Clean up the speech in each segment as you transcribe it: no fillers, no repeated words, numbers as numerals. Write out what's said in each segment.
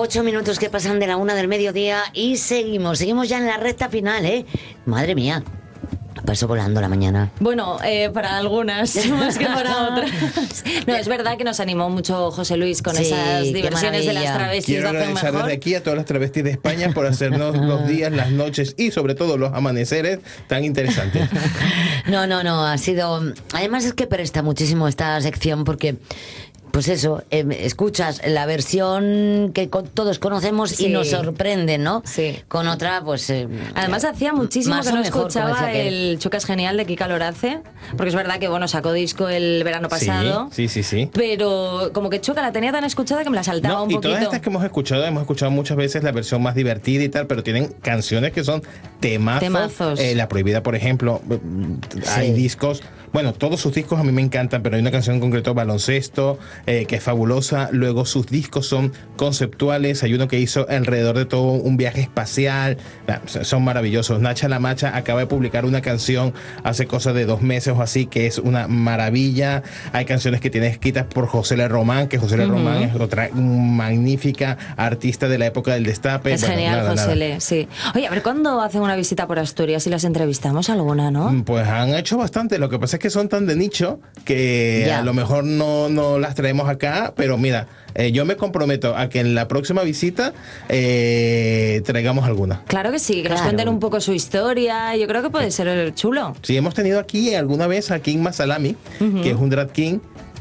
8 minutos que pasan de la 1 del mediodía y seguimos ya en la recta final, ¿eh? Madre mía, pasó volando la mañana. Bueno, para algunas, más que para otras. No, es verdad que nos animó mucho José Luis con esas diversiones de las travestis. Quiero agradecer desde aquí a todas las travestis de España por hacernos los días, las noches y sobre todo los amaneceres tan interesantes. No, ha sido... Además es que presta muchísimo esta sección porque... Pues eso, escuchas la versión que todos conocemos y nos sorprende, ¿no? Sí. Con otra, pues... Además, hacía muchísimo que no escuchaba el Chocas Genial de Kika Lorace, porque es verdad que, bueno, sacó disco el verano pasado. Sí. Pero como que Choca la tenía tan escuchada que me la saltaba un poquito. Y todas estas que hemos escuchado muchas veces la versión más divertida y tal, pero tienen canciones que son temazos. La Prohibida, por ejemplo, hay discos... Bueno, todos sus discos a mí me encantan, pero hay una canción en concreto, Baloncesto, que es fabulosa. Luego sus discos son conceptuales. Hay uno que hizo alrededor de todo un viaje espacial. Son maravillosos. Nacha La Macha acaba de publicar una canción hace cosa de 2 meses o así, que es una maravilla. Hay canciones que tiene escritas por José Le Román, que José Le Román es otra magnífica artista de la época del Destape. Es genial, José Le, sí. Oye, a ver, ¿cuándo hacen una visita por Asturias y las entrevistamos alguna, no? Pues han hecho bastante. Lo que pasa es que son tan de nicho que a lo mejor no las traemos acá, pero mira, yo me comprometo a que en la próxima visita traigamos alguna. Claro que sí, que nos cuenten un poco su historia. Yo creo que puede ser chulo. Sí, hemos tenido aquí alguna vez a King Masalami, que es un drag king,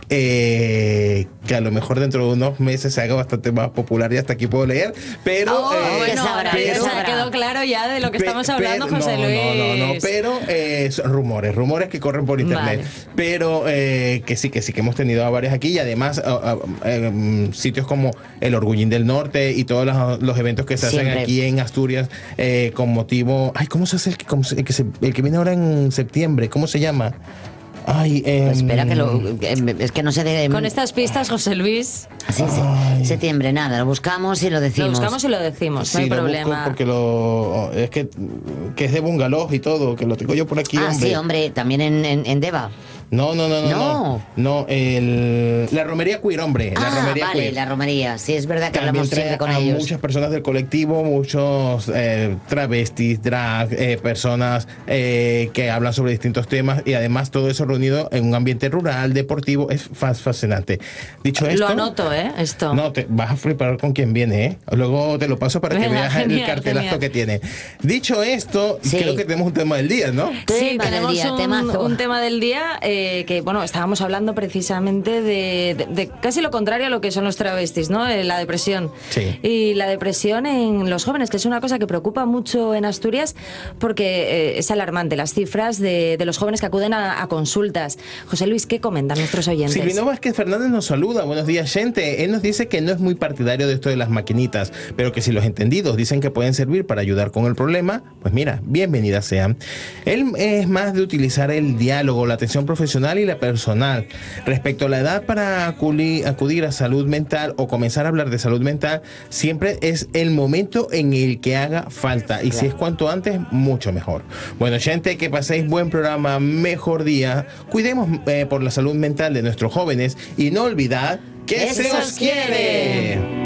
que a lo mejor dentro de unos meses se haga bastante más popular y hasta aquí puedo leer, pero quedó claro ya de lo que estamos hablando, José Luis. No, pero son rumores que corren por internet, pero que sí que hemos tenido a varios aquí y además sitios como el Orgullín del Norte y todos los eventos que se hacen aquí en Asturias con motivo, ¿cómo se hace el que viene ahora en septiembre? ¿Cómo se llama? Espera, es que no sé de... Con estas pistas, José Luis. Sí, septiembre, nada, lo buscamos y lo decimos. No hay problema. Porque es que es de bungalow y todo, que lo tengo yo por aquí, hombre. Sí, hombre, también en Deva. No, la romería queer, hombre. La romería queer. La romería, sí, es verdad que también hablamos siempre con ellos. Muchas personas del colectivo, muchos travestis, drag, personas que hablan sobre distintos temas y además todo eso reunido en un ambiente rural, deportivo, es fascinante. Dicho esto... Lo anoto, esto. No, te vas a flipar con quien viene, Luego te lo paso para que veas el cartelazo que tiene. Dicho esto, creo que tenemos un tema del día, ¿no? Sí, tenemos un tema del día... que bueno, estábamos hablando precisamente de casi lo contrario a lo que son los travestis, ¿no? La depresión. Sí. Y la depresión en los jóvenes, que es una cosa que preocupa mucho en Asturias porque es alarmante las cifras de los jóvenes que acuden a consultas. José Luis, ¿qué comentan nuestros oyentes? Silvino Vázquez Fernández nos saluda. Buenos días, gente. Él nos dice que no es muy partidario de esto de las maquinitas, pero que si los entendidos dicen que pueden servir para ayudar con el problema, pues mira, bienvenidas sean. Él es más de utilizar el diálogo, la atención profesional y la personal. Respecto a la edad para acudir a salud mental o comenzar a hablar de salud mental, siempre es el momento en el que haga falta y si es cuanto antes, mucho mejor. Bueno, gente, que paséis buen programa, mejor día. Cuidemos por la salud mental de nuestros jóvenes y no olvidad que se os quiere.